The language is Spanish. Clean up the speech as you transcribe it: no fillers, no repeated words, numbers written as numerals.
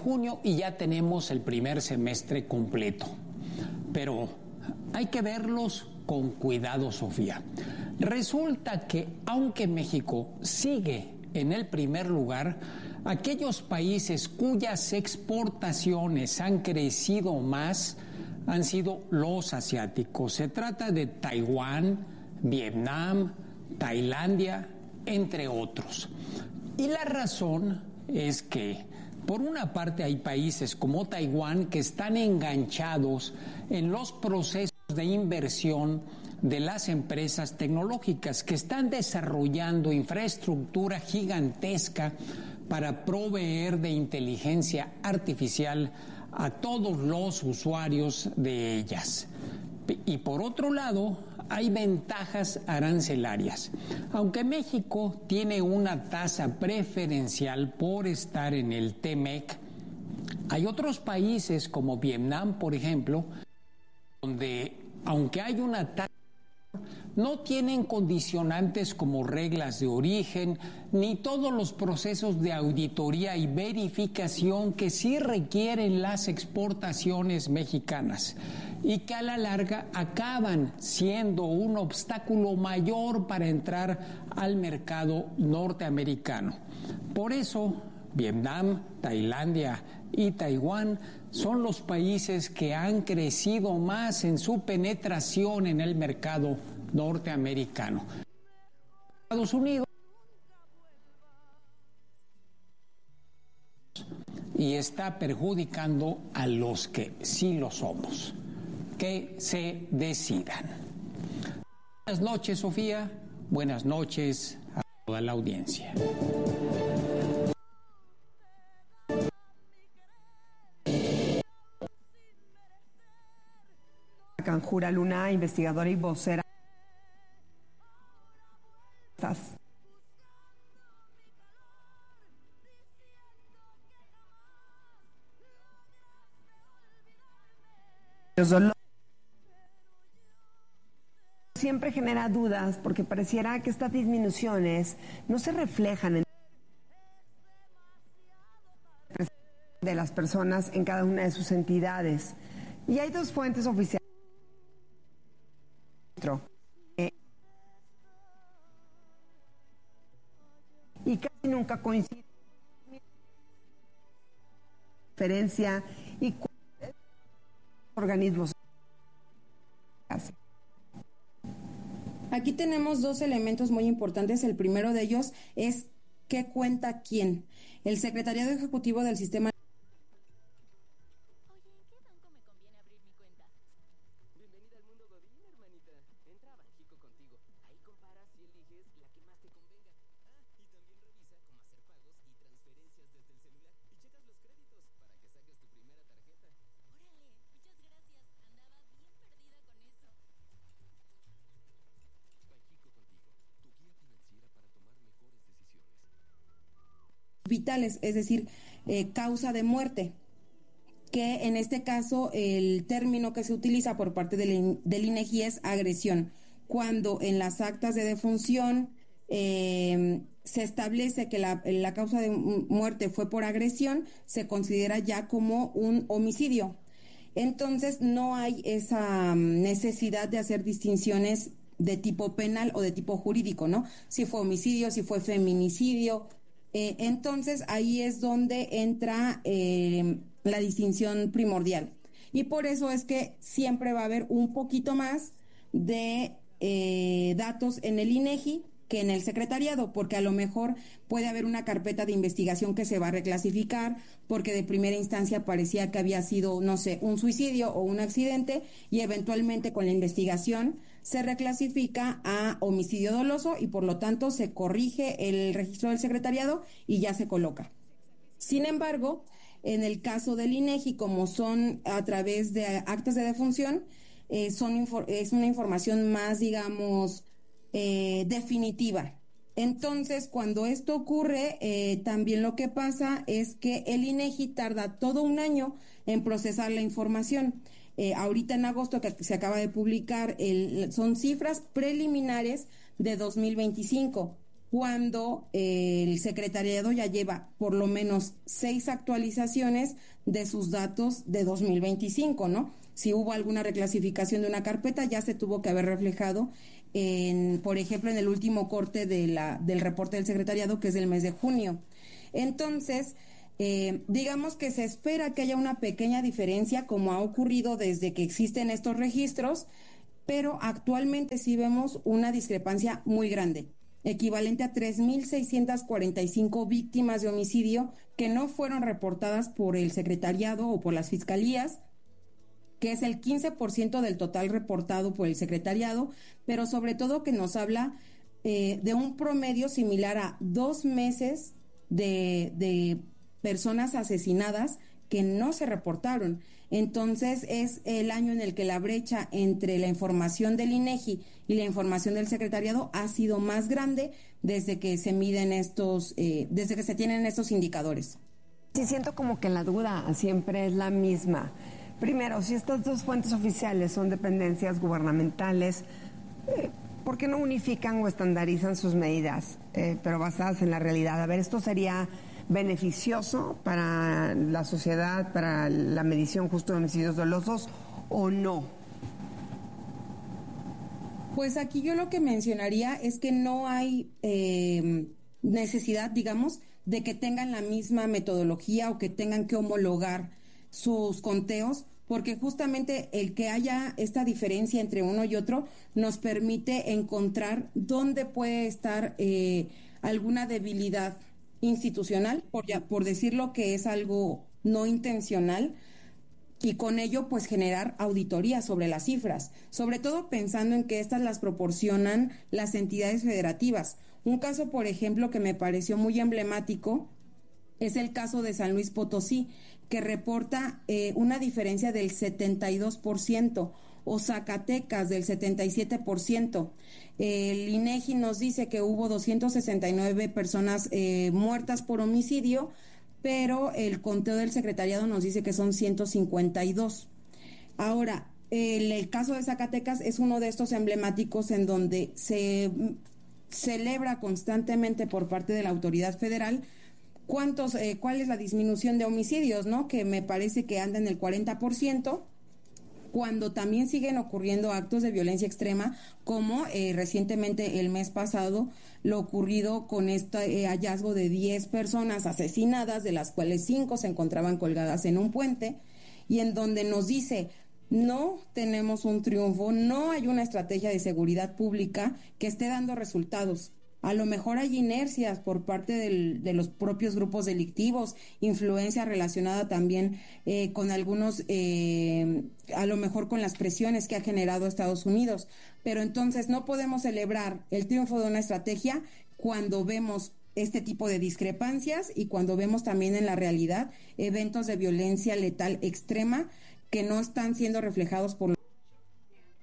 junio y ya tenemos el primer semestre completo. Pero hay que verlos con cuidado, Sofía. Resulta que aunque México sigue en el primer lugar, aquellos países cuyas exportaciones han crecido más han sido los asiáticos. Se trata de Taiwán, Vietnam, Tailandia, entre otros. Y la razón es que, por una parte, hay países como Taiwán que están enganchados en los procesos de inversión de las empresas tecnológicas que están desarrollando infraestructura gigantesca para proveer de inteligencia artificial a todos los usuarios de ellas. Y por otro lado, hay ventajas arancelarias. Aunque México tiene una tasa preferencial por estar en el TMEC, hay otros países como Vietnam, por ejemplo, donde aunque hay una tasa, no tienen condicionantes como reglas de origen, ni todos los procesos de auditoría y verificación que sí requieren las exportaciones mexicanas y que a la larga acaban siendo un obstáculo mayor para entrar al mercado norteamericano. Por eso, Vietnam, Tailandia y Taiwán son los países que han crecido más en su penetración en el mercado norteamericano. Estados Unidos y está perjudicando a los que sí lo somos. Que se decidan. Buenas noches, Sofía. Buenas noches a toda la audiencia. Canjura Luna, investigadora y vocera. ¿Estás? Siempre genera dudas porque pareciera que estas disminuciones no se reflejan en de las personas en cada una de sus entidades. Y hay dos fuentes oficiales. Y casi nunca coinciden diferencia y organismos. Aquí tenemos dos elementos muy importantes. El primero de ellos es ¿qué cuenta quién? El Secretariado Ejecutivo del Sistema. Oye, ¿en qué banco me conviene abrir mi cuenta? Bienvenida al mundo Godín, hermanita. Entra a Banxico contigo. Ahí comparas y eliges la que más te convenga. Y también revisa cómo hacer pagos y transferencias desde el celular. Y checas los créditos para que saques tu primera tarjeta. Órale, muchas gracias. Andaba bien perdida con eso. Banxico contigo, tu guía financiera para tomar mejores decisiones. Vitales, es decir, causa de muerte, que en este caso el término que se utiliza por parte del INEGI es agresión, cuando en las actas de defunción se establece que la causa de muerte fue por agresión, se considera ya como un homicidio. Entonces no hay esa necesidad de hacer distinciones de tipo penal o de tipo jurídico, ¿no? Si fue homicidio, si fue feminicidio. Entonces ahí es donde entra la distinción primordial. Y por eso es que siempre va a haber un poquito más de datos en el INEGI que en el secretariado, porque a lo mejor puede haber una carpeta de investigación que se va a reclasificar, porque de primera instancia parecía que había sido, no sé, un suicidio o un accidente, y eventualmente con la investigación se reclasifica a homicidio doloso y por lo tanto se corrige el registro del secretariado y ya se coloca. Sin embargo, en el caso del INEGI, como son a través de actas de defunción, es una información más, digamos, definitiva. Entonces, cuando esto ocurre, también lo que pasa es que el INEGI tarda todo un año en procesar la información. Ahorita en agosto, que se acaba de publicar, son cifras preliminares de 2025. cuando el secretariado ya lleva por lo menos 6 actualizaciones de sus datos de 2025, ¿no? Si hubo alguna reclasificación de una carpeta, ya se tuvo que haber reflejado por ejemplo, en el último corte del reporte del secretariado, que es del mes de junio. Entonces, digamos que se espera que haya una pequeña diferencia, como ha ocurrido desde que existen estos registros, pero actualmente sí vemos una discrepancia muy grande, equivalente a 3.645 víctimas de homicidio que no fueron reportadas por el secretariado o por las fiscalías, que es el 15% del total reportado por el secretariado, pero sobre todo que nos habla de un promedio similar a 2 meses de personas asesinadas que no se reportaron. Entonces es el año en el que la brecha entre la información del INEGI y la información del secretariado ha sido más grande desde que se miden desde que se tienen estos indicadores. Sí, siento como que la duda siempre es la misma. Primero, si estas dos fuentes oficiales son dependencias gubernamentales, ¿por qué no unifican o estandarizan sus medidas, pero basadas en la realidad? A ver, ¿esto sería beneficioso para la sociedad, para la medición justo de homicidios dolosos o no? Pues aquí yo lo que mencionaría es que no hay necesidad, digamos, de que tengan la misma metodología o que tengan que homologar sus conteos, porque justamente el que haya esta diferencia entre uno y otro nos permite encontrar dónde puede estar alguna debilidad institucional, por decirlo que es algo no intencional, y con ello pues generar auditoría sobre las cifras, sobre todo pensando en que estas las proporcionan las entidades federativas. Un caso, por ejemplo, que me pareció muy emblemático es el caso de San Luis Potosí, que reporta una diferencia del 72%, o Zacatecas del 77%. El INEGI nos dice que hubo 269 personas muertas por homicidio, pero el conteo del secretariado nos dice que son 152. Ahora, el caso de Zacatecas es uno de estos emblemáticos en donde se celebra constantemente por parte de la autoridad federal cuál es la disminución de homicidios, ¿no? Que me parece que anda en el 40%, cuando también siguen ocurriendo actos de violencia extrema, como recientemente el mes pasado lo ocurrido con este hallazgo de 10 personas asesinadas, de las cuales 5 se encontraban colgadas en un puente, y en donde nos dice: no tenemos un triunfo, no hay una estrategia de seguridad pública que esté dando resultados. A lo mejor hay inercias por parte de los propios grupos delictivos, influencia relacionada también con algunos, a lo mejor con las presiones que ha generado Estados Unidos. Pero entonces no podemos celebrar el triunfo de una estrategia cuando vemos este tipo de discrepancias y cuando vemos también en la realidad eventos de violencia letal extrema que no están siendo reflejados por